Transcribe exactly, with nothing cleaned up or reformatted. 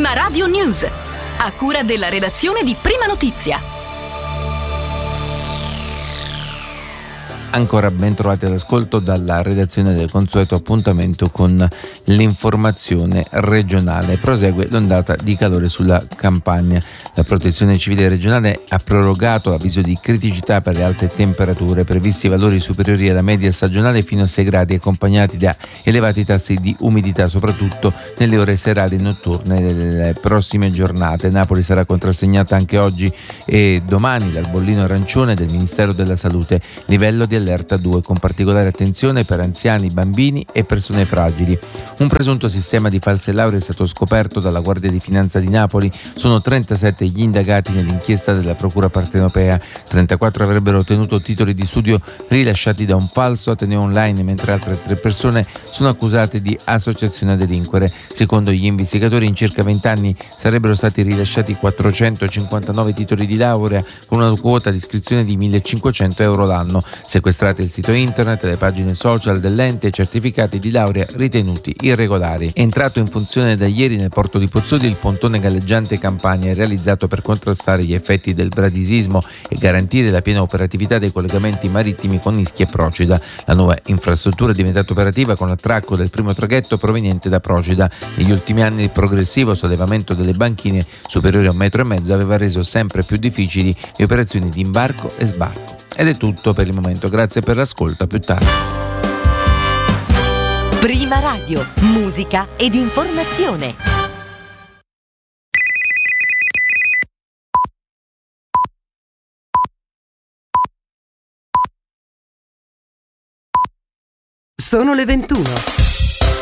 Prima Radio News, a cura della redazione di Prima Notizia. Ancora ben trovati all'ascolto dalla redazione del consueto appuntamento con l'informazione regionale. Prosegue l'ondata di calore sulla Campania. La Protezione Civile regionale ha prorogato l'avviso di criticità per le alte temperature, previsti valori superiori alla media stagionale fino a sei gradi, accompagnati da elevati tassi di umidità, soprattutto nelle ore serali e notturne delle prossime giornate. Napoli sarà contrassegnata anche oggi e domani dal bollino arancione del Ministero della Salute, livello di allerta due, con particolare attenzione per anziani, bambini e persone fragili. Un presunto sistema di false lauree è stato scoperto dalla Guardia di Finanza di Napoli. Sono trentasette gli indagati nell'inchiesta della Procura partenopea. trentaquattro avrebbero ottenuto titoli di studio rilasciati da un falso ateneo online, mentre altre tre persone sono accusate di associazione a delinquere. Secondo gli investigatori, in circa venti anni sarebbero stati rilasciati quattrocentocinquantanove titoli di laurea con una quota di iscrizione di millecinquecento euro l'anno. Sequestrate il sito internet, le pagine social dell'ente e certificati di laurea ritenuti irregolari. Entrato in funzione da ieri nel porto di Pozzuoli il pontone galleggiante Campania, realizzato per contrastare gli effetti del bradisismo e garantire la piena operatività dei collegamenti marittimi con Ischia e Procida. La nuova infrastruttura è diventata operativa con l'attracco del primo traghetto proveniente da Procida. Negli ultimi anni il progressivo sollevamento delle banchine superiori a un metro e mezzo aveva reso sempre più difficili le operazioni di imbarco e sbarco. Ed è tutto per il momento, grazie per l'ascolto, a più tardi. Prima Radio, musica ed informazione. Sono le ventuno.